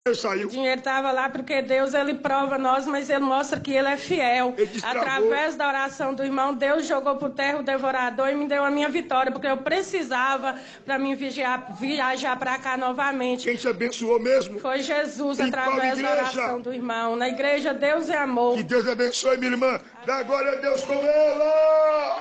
O Saiu. dinheiro estava lá porque Deus, ele prova nós, mas ele mostra que ele é fiel. Ele destravou. Através da oração do irmão, Deus jogou por terra o devorador e me deu a minha vitória, porque eu precisava para mim viajar para cá novamente. Quem te abençoou mesmo? Foi Jesus, Em através qual da igreja? oração do irmão. Na igreja Deus é amor. Que Deus abençoe, minha irmã. Dá glória a Deus com ela.